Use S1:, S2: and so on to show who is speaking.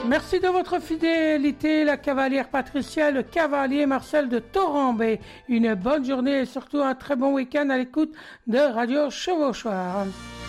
S1: Merci de votre fidélité, la cavalière Patricia, le cavalier Marcel de Torrambay. Une bonne journée et surtout un très bon week-end à l'écoute de Radio Chevauchoir.